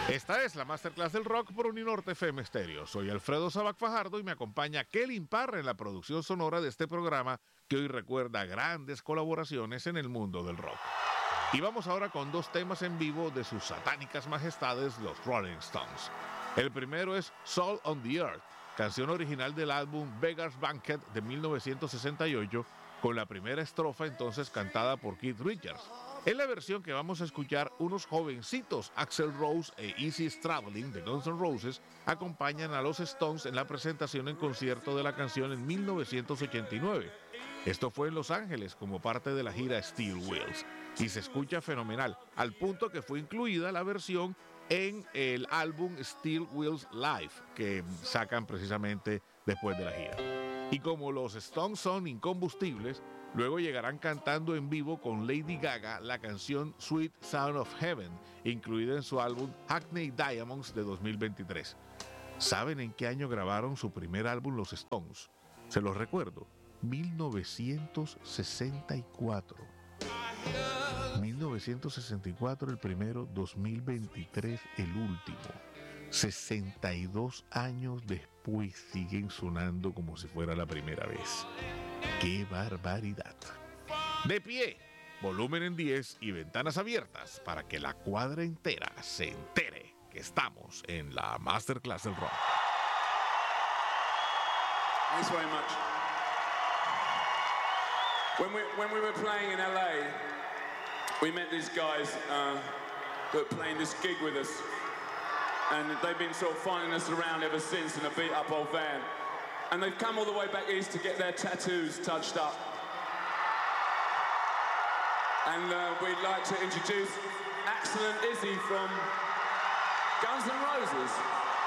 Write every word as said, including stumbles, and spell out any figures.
Esta es la Masterclass del Rock por Uninorte F M Stereo. Soy Alfredo Sabac Fajardo y me acompaña Kelly Parra en la producción sonora de este programa que hoy recuerda grandes colaboraciones en el mundo del rock. Y vamos ahora con dos temas en vivo de sus satánicas majestades, los Rolling Stones. El primero es Soul on the Earth, canción original del álbum Beggar's Banquet de mil novecientos sesenta y ocho, con la primera estrofa entonces cantada por Keith Richards. En la versión que vamos a escuchar, unos jovencitos, Axl Rose e Easy Traveling de Guns N' Roses, acompañan a los Stones en la presentación en concierto de la canción en mil novecientos ochenta y nueve. Esto fue en Los Ángeles como parte de la gira Steel Wheels y se escucha fenomenal, al punto que fue incluida la versión en el álbum Steel Wheels Live que sacan precisamente después de la gira. Y como los Stones son incombustibles, luego llegarán cantando en vivo con Lady Gaga la canción Sweet Sound of Heaven, incluida en su álbum Hackney Diamonds de dos mil veintitrés. ¿Saben en qué año grabaron su primer álbum los Stones? Se los recuerdo, mil novecientos sesenta y cuatro. mil novecientos sesenta y cuatro el primero, dos mil veintitrés el último. sesenta y dos años después siguen sonando como si fuera la primera vez. ¡Qué barbaridad! De pie, volumen en diez y ventanas abiertas para que la cuadra entera se entere que estamos en la Masterclass del Rock. Thanks very much. When we, when we were playing in L A, we met these guys uh, that were playing this gig with us. And they've been sort of following us around ever since in a beat-up old van. And they've come all the way back east to get their tattoos touched up. And uh, we'd like to introduce Axl and Izzy from Guns N' Roses.